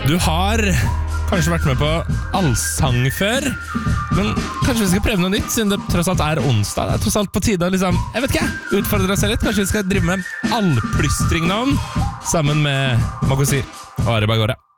Du har kanskje vært med på allsang før, men kanskje vi skal prøve noe nytt, siden det tross alt onsdag. Det tross alt på tide å liksom, jeg vet ikke, utfordre oss litt. Kanskje vi skal drive med allplystring nå, sammen med Magosir og Ari Bagore.